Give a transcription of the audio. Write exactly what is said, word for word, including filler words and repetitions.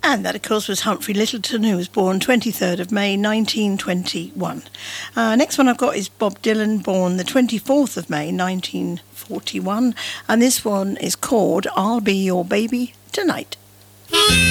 And that, of course, was Humphrey Lyttelton, who was born twenty-third of May nineteen twenty-one. Uh, next one I've got is Bob Dylan, born the twenty-fourth of May nineteen forty-one. And this one is called I'll Be Your Baby Tonight.